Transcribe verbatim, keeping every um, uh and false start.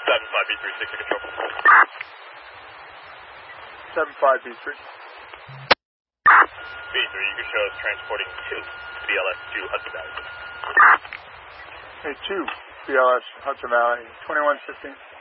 seven five B three, six to control. seven five B three. B three, you can show us transporting two B L S to Hudson Valley. Hey, two B L S Hudson Valley, twenty-one fifteen.